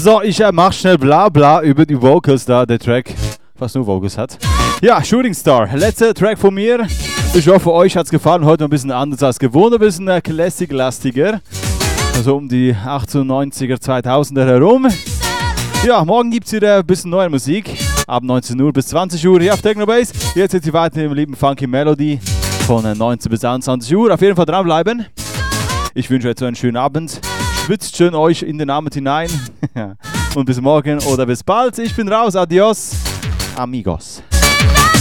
So, ich mach schnell bla bla über die Vocals da, der Track fast nur Vocals hat. Ja, Shooting Star, letzter Track von mir. Ich hoffe, euch hat's gefallen. Heute ein bisschen anders als gewohnt, ein bisschen Classic-lastiger. Also um die 98er, 2000er herum. Ja, morgen gibt's wieder ein bisschen neue Musik. Ab 19 Uhr bis 20 Uhr hier auf Technobase. Jetzt sind sie weiter im lieben Funky Melody von 19 bis 21 Uhr. Auf jeden Fall dranbleiben. Ich wünsche euch so einen schönen Abend. Schwitzt schön euch in den Abend hinein. Und bis morgen oder bis bald. Ich bin raus. Adios, amigos.